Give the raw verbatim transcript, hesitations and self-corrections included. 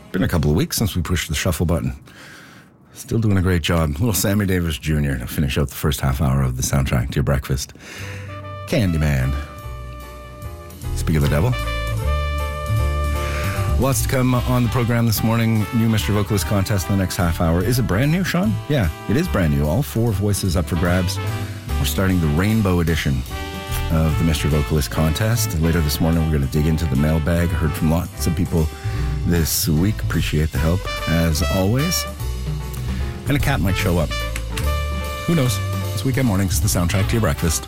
Been a couple of weeks since we pushed the shuffle button. Still doing a great job. Little Sammy Davis Junior to finish out the first half hour of the soundtrack to your breakfast. Candyman. Speak of the devil. Lots to come on the program this morning. New Mister Vocalist contest in the next half hour. Is it brand new, Sean? Yeah, it is brand new. All four voices up for grabs. We're starting the Rainbow Edition of the Mister Vocalist contest. Later this morning, we're going to dig into the mailbag. Heard from lots of people this week. Appreciate the help, as always. And a cat might show up. Who knows? It's weekend mornings, the soundtrack to your breakfast.